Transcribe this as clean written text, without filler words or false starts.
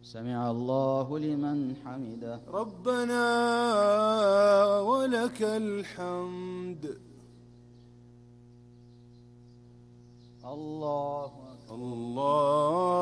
سمع الله لمن حمده. ربنا ولك الحمد. الله أكبر. الله